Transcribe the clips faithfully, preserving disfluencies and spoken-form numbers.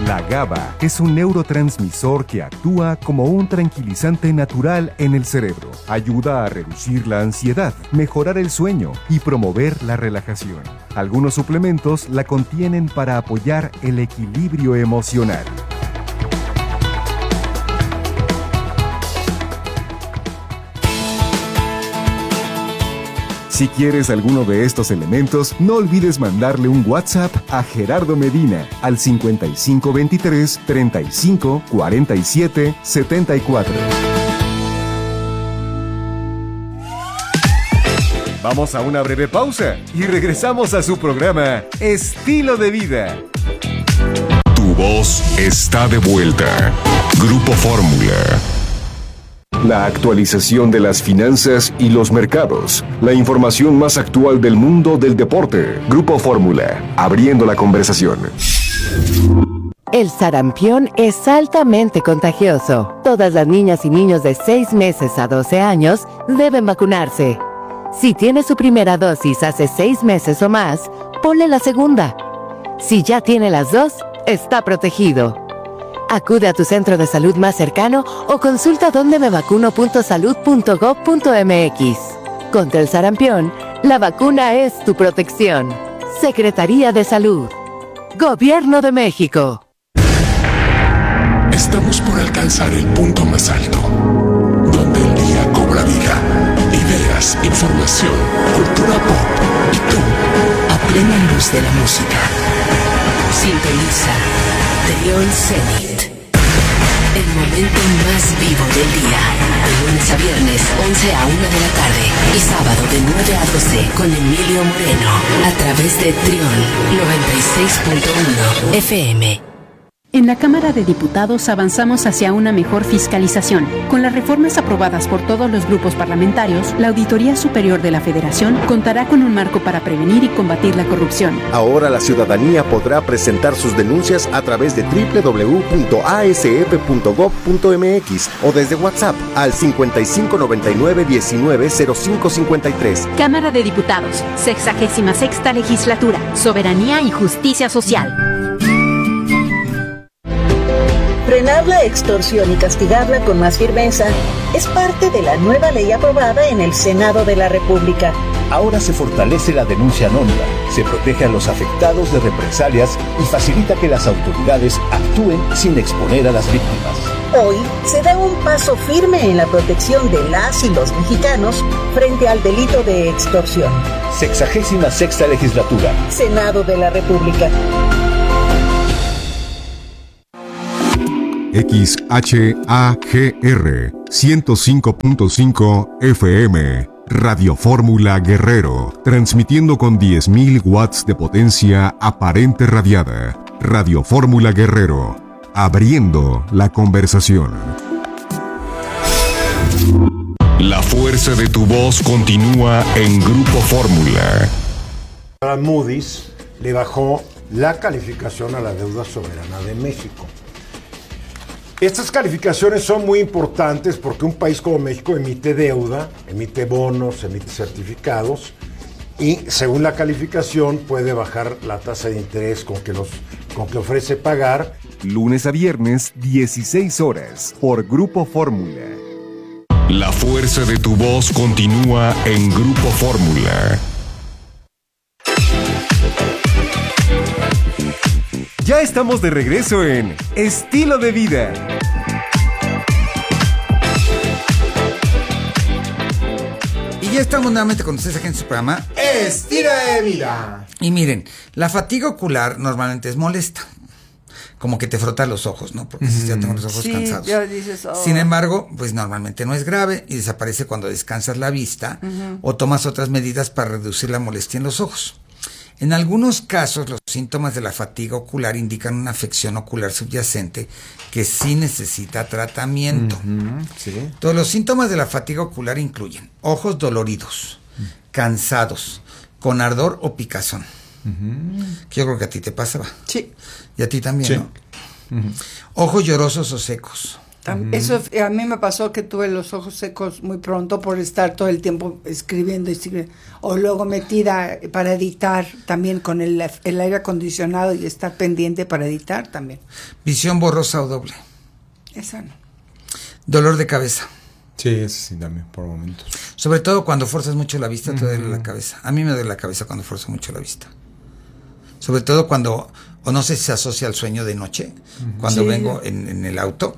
La GABA es un neurotransmisor que actúa como un tranquilizante natural en el cerebro. Ayuda a reducir la ansiedad, mejorar el sueño y promover la relajación. Algunos suplementos la contienen para apoyar el equilibrio emocional. Si quieres alguno de estos elementos, no olvides mandarle un WhatsApp a Gerardo Medina al cincuenta y cinco veintitrés, treinta y cinco, cuarenta y siete, setenta y cuatro. Vamos a una breve pausa y regresamos a su programa Estilo de Vida. Tu voz está de vuelta. Grupo Fórmula. La actualización de las finanzas y los mercados. La información más actual del mundo del deporte. Grupo Fórmula, abriendo la conversación. El sarampión es altamente contagioso. Todas las niñas y niños de seis meses a doce años deben vacunarse. Si tiene su primera dosis hace seis meses o más, ponle la segunda. Si ya tiene las dos, está protegido. Acude a tu centro de salud más cercano o consulta donde me vacuno punto salud punto gob punto mx. Contra el sarampión, la vacuna es tu protección. Secretaría de Salud. Gobierno de México. Estamos por alcanzar el punto más alto, donde el día cobra vida. Ideas, información, cultura pop y tú, a plena luz de la música. Sintoniza Trión Zenit. El momento más vivo del día. De lunes a viernes, once a una de la tarde. Y sábado de nueve a doce con Emilio Moreno. A través de Trión noventa y seis punto uno F M. En la Cámara de Diputados avanzamos hacia una mejor fiscalización. Con las reformas aprobadas por todos los grupos parlamentarios, la Auditoría Superior de la Federación contará con un marco para prevenir y combatir la corrupción. Ahora la ciudadanía podrá presentar sus denuncias a través de doble u doble u doble u punto a s f punto gob punto m x o desde WhatsApp al cincuenta y cinco noventa y nueve diecinueve cero cinco cincuenta y tres. Cámara de Diputados, sexagésima sexta Legislatura, Soberanía y Justicia Social. Frenar la extorsión y castigarla con más firmeza es parte de la nueva ley aprobada en el Senado de la República. Ahora se fortalece la denuncia anónima, se protege a los afectados de represalias y facilita que las autoridades actúen sin exponer a las víctimas. Hoy se da un paso firme en la protección de las y los mexicanos frente al delito de extorsión. Sexagésima sexta Legislatura. Senado de la República. X H A G R ciento cinco punto cinco F M, Radio Fórmula Guerrero, transmitiendo con diez mil watts de potencia aparente radiada. Radio Fórmula Guerrero, abriendo la conversación. La fuerza de tu voz continúa en Grupo Fórmula. Moody's le bajó la calificación a la deuda soberana de México. Estas calificaciones son muy importantes porque un país como México emite deuda, emite bonos, emite certificados y según la calificación puede bajar la tasa de interés con que, los, con que ofrece pagar. Lunes a viernes, dieciséis horas, por Grupo Fórmula. La fuerza de tu voz continúa en Grupo Fórmula. Ya estamos de regreso en Estilo de Vida. Y ya estamos nuevamente con ustedes aquí en su programa Estilo de Vida. Y miren, la fatiga ocular normalmente es molesta. Como que te frota los ojos, ¿no? Porque si ya tengo los ojos sí, cansados. Ya dices, oh. Sin embargo, pues normalmente no es grave y desaparece cuando descansas la vista uh-huh. o tomas otras medidas para reducir la molestia en los ojos. En algunos casos, los síntomas de la fatiga ocular indican una afección ocular subyacente que sí necesita tratamiento. Uh-huh, sí. Todos los síntomas de la fatiga ocular incluyen ojos doloridos, uh-huh. cansados, con ardor o picazón. Uh-huh. Que yo creo que a ti te pasaba. Sí. Y a ti también, sí. ¿no? Uh-huh. Ojos llorosos o secos. Tam- uh-huh. Eso a mí me pasó que tuve los ojos secos muy pronto por estar todo el tiempo escribiendo y escribiendo. O luego metida para editar también con el, el aire acondicionado y estar pendiente para editar también. Visión borrosa o doble. Esa no. Dolor de cabeza. Sí, eso sí también, por momentos. Sobre todo cuando forzas mucho la vista, uh-huh. te duele la cabeza. A mí me duele la cabeza cuando forzo mucho la vista. Sobre todo cuando, o no sé si se asocia al sueño de noche, uh-huh. cuando sí. vengo en, en el auto,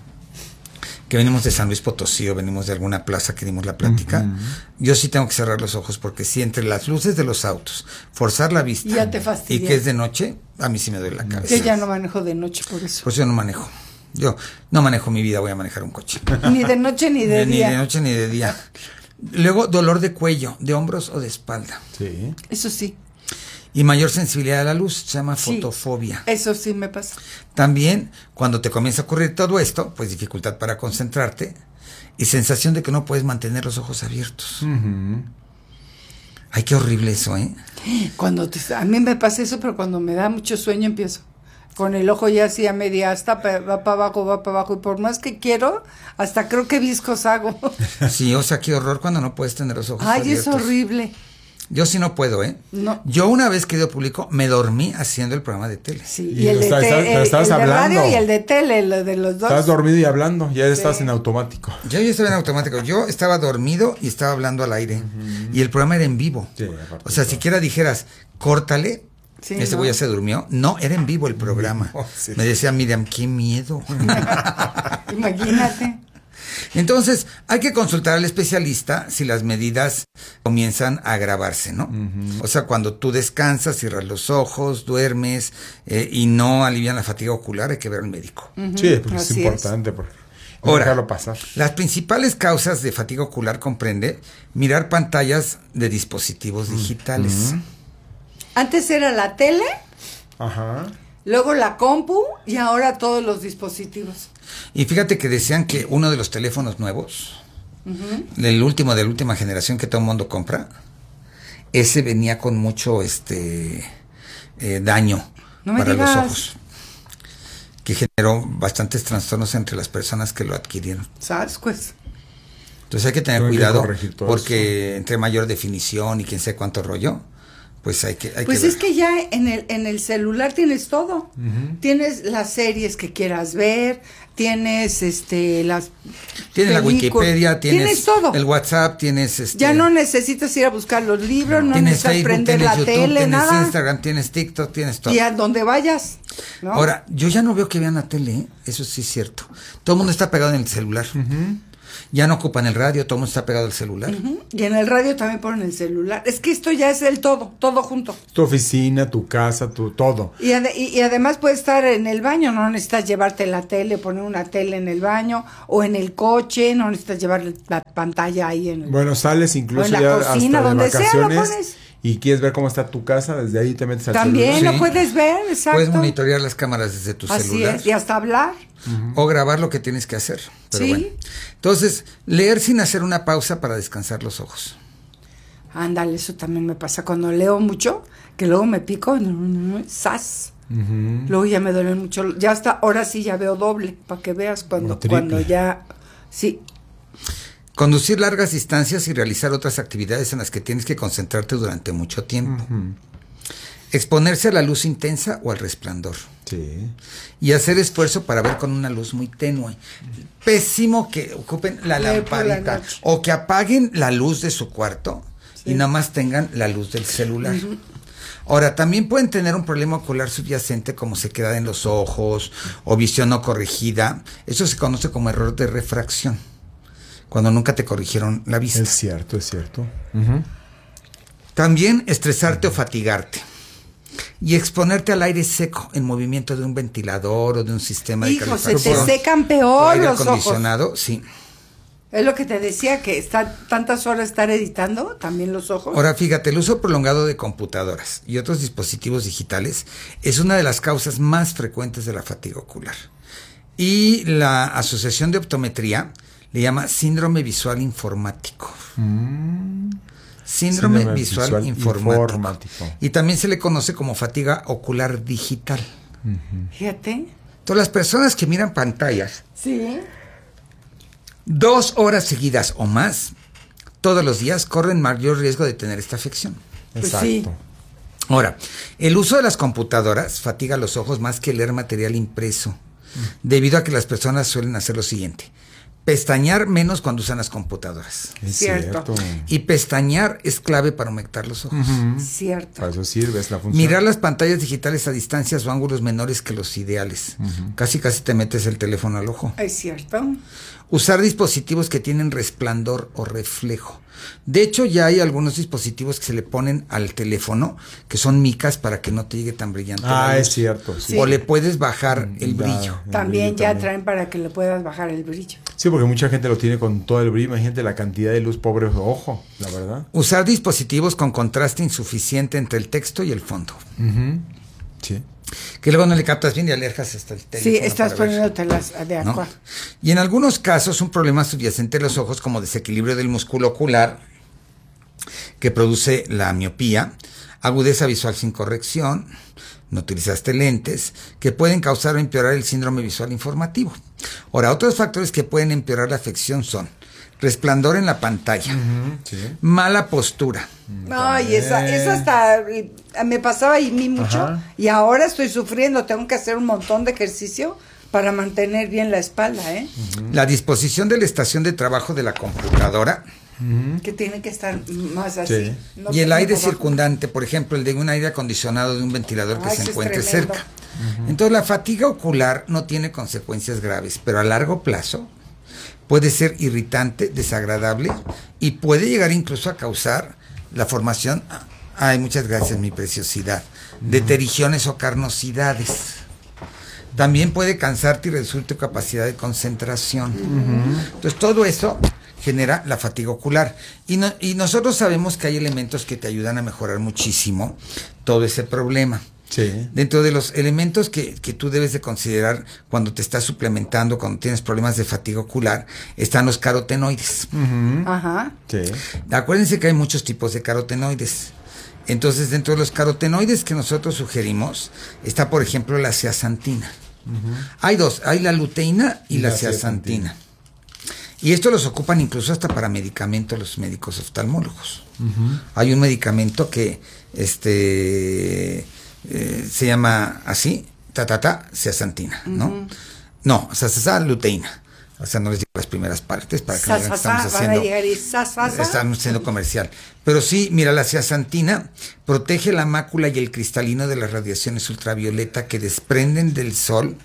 que venimos de San Luis Potosí o venimos de alguna plaza que dimos la plática, uh-huh. yo sí tengo que cerrar los ojos porque si entre las luces de los autos, forzar la vista ya te fastidia. Y que es de noche, a mí sí me duele la cabeza. Yo ya no manejo de noche por eso. Pues yo no manejo. Yo no manejo mi vida, voy a manejar un coche. Ni de noche ni de ni, día. Ni de noche ni de día. Luego, dolor de cuello, de hombros o de espalda. Sí. Eso sí. Y mayor sensibilidad a la luz, se llama sí, fotofobia. Eso sí me pasa. También, cuando te comienza a ocurrir todo esto, pues dificultad para concentrarte y sensación de que no puedes mantener los ojos abiertos. Uh-huh. Ay, qué horrible eso, ¿eh? Cuando te, a mí me pasa eso, pero cuando me da mucho sueño empiezo. Con el ojo ya así a media asta, va para abajo, va para abajo, y por más que quiero, hasta creo que viscos hago. Sí, o sea, qué horror cuando no puedes tener los ojos Ay, abiertos. es horrible. Yo sí no puedo, ¿eh? No. Yo una vez que dio público, me dormí haciendo el programa de tele. Sí, y, y el, de, está, te, está, el, estás el hablando. de radio y el de tele, lo de los dos. Estás dormido y hablando, ya sí. estás en automático. Yo ya estaba en automático, yo estaba dormido y estaba hablando al aire. Uh-huh. Y el programa era en vivo. Sí, o sea, siquiera dijeras, córtale, sí, ese güey no. ya se durmió. No, era en vivo el programa. Oh, sí. Me decía Miriam, qué miedo. Imagínate. Entonces, hay que consultar al especialista si las medidas comienzan a agravarse, ¿no? Uh-huh. O sea, cuando tú descansas, cierras los ojos, duermes eh, y no alivian la fatiga ocular, hay que ver al médico. Uh-huh. Sí, porque es importante. Porque no Ahora, dejarlo pasar. Las principales causas de fatiga ocular comprende mirar pantallas de dispositivos uh-huh. digitales. Uh-huh. Antes era la tele, Ajá. luego la compu y ahora todos los dispositivos. Y fíjate que decían que uno de los teléfonos nuevos, uh-huh. el último de la última generación que todo el mundo compra, ese venía con mucho este eh, daño no para digas. los ojos, que generó bastantes trastornos entre las personas que lo adquirieron. ¿Sabes? Pues. Entonces hay que tener Tengo cuidado, que porque eso. entre mayor definición y quién sabe cuánto rollo, pues hay que hay pues que es ver. que ya en el en el celular tienes todo. Uh-huh. Tienes las series que quieras ver, tienes este las tienes la Wikipedia, tienes, tienes todo. El WhatsApp, tienes este ya no necesitas ir a buscar los libros, no, no tienes necesitas Facebook, prender tienes la YouTube, tele, tienes nada. Instagram, tienes TikTok, tienes todo. Y a donde vayas, ¿no? Ahora, yo ya no veo que vean la tele, ¿eh? Eso sí es cierto. Todo el mundo está pegado en el celular. Uh-huh. Ya no ocupan el radio, todo el mundo está pegado al celular. Uh-huh. Y en el radio también ponen el celular. Es que esto ya es el todo, todo junto. Tu oficina, tu casa, tu todo. Y, ad- y, y además puede estar en el baño, no necesitas llevarte la tele, poner una tele en el baño o en el coche, no necesitas llevar la pantalla ahí en el Bueno, sales incluso en la ya cocina, hasta de donde sea, lo vacaciones pones. y quieres ver cómo está tu casa, desde ahí te metes al También celular. lo puedes ver, exacto. Puedes monitorear las cámaras desde tu Así celular. es, y hasta hablar. Uh-huh. O grabar lo que tienes que hacer. Pero Sí. bueno. Entonces, leer sin hacer una pausa para descansar los ojos. Ándale, eso también me pasa cuando leo mucho, que luego me pico, ¡zas! Uh-huh. Luego ya me duele mucho, ya hasta ahora sí ya veo doble, para que veas cuando, O triple. cuando ya, sí. Conducir largas distancias y realizar otras actividades en las que tienes que concentrarte durante mucho tiempo. Uh-huh. Exponerse a la luz intensa o al resplandor. Sí. Y hacer esfuerzo para ver con una luz muy tenue. Pésimo que ocupen la Leer por la lamparita noche. o que apaguen la luz de su cuarto Sí. y nada más tengan la luz del celular. Uh-huh. Ahora, también pueden tener un problema ocular subyacente como sequedad en los ojos o visión no corregida. Eso se conoce como error de refracción, cuando nunca te corrigieron la vista. Es cierto, es cierto. Uh-huh. También estresarte o fatigarte. Y exponerte al aire seco en movimiento de un ventilador o de un sistema Hijo, de se te calefacción. secan o peor aire los ojos. acondicionado, sí. Es lo que te decía, que está tantas horas estar editando, también los ojos. Ahora fíjate, el uso prolongado de computadoras y otros dispositivos digitales es una de las causas más frecuentes de la fatiga ocular. Y la Asociación de Optometría le llama síndrome visual informático. Mm. Síndrome, Síndrome visual, visual informático. informático. Y también se le conoce como fatiga ocular digital. Uh-huh. Fíjate. Entonces, las personas que miran pantallas Sí. dos horas seguidas o más, todos los días, corren mayor riesgo de tener esta afección. Pues sí. Ahora, el uso de las computadoras fatiga los ojos más que leer material impreso, debido a que las personas suelen hacer lo siguiente: pestañear menos cuando usan las computadoras. Es Cierto. cierto. Y pestañear es clave para humectar los ojos. Ujú. Cierto. Para eso sirve, es la función. Mirar las pantallas digitales a distancias o ángulos menores que los ideales. Ujú. Casi casi te metes el teléfono al ojo. Es cierto. Usar dispositivos que tienen resplandor o reflejo. De hecho, ya hay algunos dispositivos que se le ponen al teléfono que son micas para que no te llegue tan brillante. Ah, la luz. es cierto. Sí. O le puedes bajar el Ya, brillo. el También brillo ya también. traen para que le puedas bajar el brillo. Sí, porque mucha gente lo tiene con todo el brillo. Imagínate la cantidad de luz, pobre ojo, la verdad. Usar dispositivos con contraste insuficiente entre el texto y el fondo. Ujú. Sí. Que luego no le captas bien y alejas hasta el teléfono. Sí, estás para ver. poniéndote las de ¿No? agua. Y en algunos casos un problema subyacente de los ojos, como desequilibrio del músculo ocular, que produce la miopía, agudeza visual sin corrección, no utilizaste lentes, que pueden causar o empeorar el síndrome visual informativo. Ahora, otros factores que pueden empeorar la afección son resplandor en la pantalla, Ujú, sí. mala postura, Ay, esa, esa hasta eh, me pasaba a mí mucho. Ajá. Y ahora estoy sufriendo. Tengo que hacer un montón de ejercicio para mantener bien la espalda, ¿eh? la disposición de la estación de trabajo de la computadora, Que tiene que estar más así. Sí. No y el no aire por abajo. circundante, por ejemplo, el de un aire acondicionado de un ventilador que Ay, se eso es encuentre tremendo. cerca. Entonces, la fatiga ocular no tiene consecuencias graves, pero a largo plazo puede ser irritante, desagradable y puede llegar incluso a causar la formación, ay, muchas gracias, mi preciosidad, de terigiones o carnosidades. También puede cansarte y reducir tu capacidad de concentración. Entonces, todo eso genera la fatiga ocular. Y, no, y nosotros sabemos que hay elementos que te ayudan a mejorar muchísimo todo ese problema. Sí. Dentro de los elementos que, que tú debes de considerar cuando te estás suplementando, cuando tienes problemas de fatiga ocular, están los carotenoides. Ujú. Ajá. Sí. Acuérdense que hay muchos tipos de carotenoides. Entonces, dentro de los carotenoides que nosotros sugerimos, está, por ejemplo, la zeaxantina. Hay dos, hay la luteína y, Y la la zeaxantina. Y esto los ocupan incluso hasta para medicamentos los médicos oftalmólogos. Ujú. Hay un medicamento que este eh, se llama así, ta ta ta, zeaxantina, ¿no? Ujú. No, sa, sa, sa, luteína. O sea, no les digo las primeras partes para que no Sa, digan que sa, sa, estamos van a haciendo llegar y sa, sa, sa. estamos haciendo comercial. Pero sí, mira, la zeaxantina protege la mácula y el cristalino de las radiaciones ultravioleta que desprenden del sol,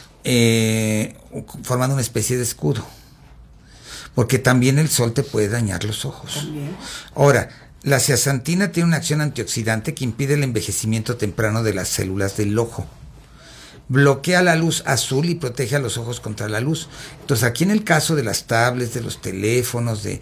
eh, formando una especie de escudo. Porque también el sol te puede dañar los ojos. También. Ahora, la zeaxantina tiene una acción antioxidante que impide el envejecimiento temprano de las células del ojo. Bloquea la luz azul y protege a los ojos contra la luz. Entonces, aquí en el caso de las tablets, de los teléfonos, de